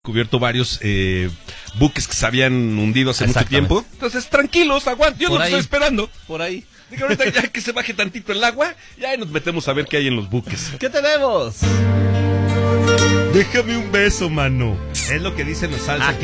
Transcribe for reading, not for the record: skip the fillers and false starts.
cubierto varios buques que se habían hundido hace mucho tiempo. Entonces, tranquilos, aguante, yo no estoy esperando. Por ahí. Digo, ahorita ya que se baje tantito el agua, ya nos metemos a ver qué hay en los buques. ¿Qué tenemos? Déjame un beso, mano. Es lo que dicen los salsa.